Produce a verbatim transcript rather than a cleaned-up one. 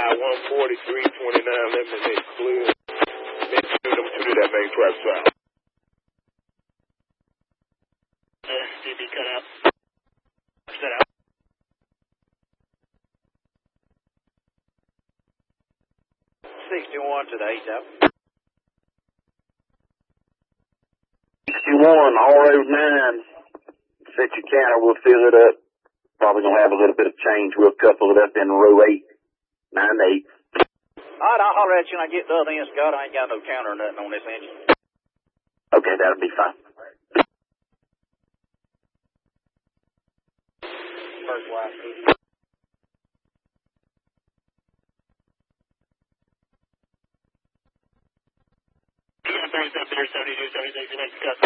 I one forty-three twenty-nine, let me make clear. Make sure them two to that main track south. Uh, D B cut out. Set out. sixty-one to the eight out. sixty-one, all road nine. Set your counter, we'll fill it up. Probably gonna have a little bit of change. We'll couple it up in row eight, nine to eight. All right, I'll holler at you when I get the other end, Scott. I ain't got no counter or nothing on this engine. Okay, that'll be fine. First wife. Yeah, thanks up there, seventy-two, seventy-six, next cut.